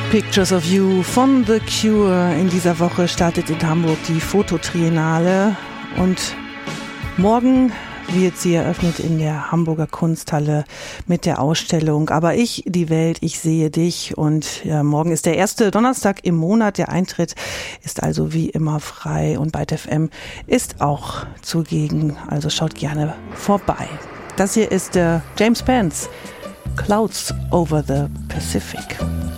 Pictures of You von The Cure. In dieser Woche startet in Hamburg die Fototriennale und morgen wird sie eröffnet in der Hamburger Kunsthalle mit der Ausstellung Aber ich, die Welt, ich sehe dich. Und ja, morgen ist der erste Donnerstag im Monat. Der Eintritt ist also wie immer frei und Byte FM ist auch zugegen. Also schaut gerne vorbei. Das hier ist James Pence, Clouds over the Pacific.